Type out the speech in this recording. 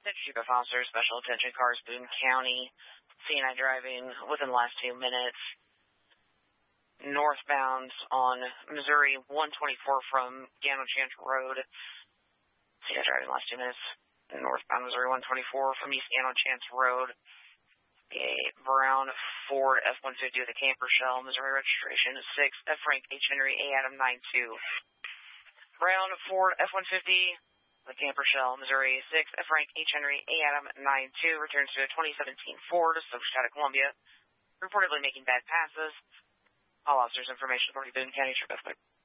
Chief of Officer, Special Attention Cars, Boone County. C&I driving within the last 2 minutes. Northbound on Missouri 124 from Gano Chance Road. C&I driving the last 2 minutes. Northbound Missouri 124 from East Gano Chance Road. A brown Ford F-150 with a camper shell. Missouri registration 6 F. Frank H. Henry A. Adam 92. Brown Ford F-150 with a camper shell. Missouri 6 F. Frank H. Henry A. Adam 92 returns to a 2017 Ford, Sochata, Columbia. Reportedly making bad passes. All officers' information authority, Boone County, Trip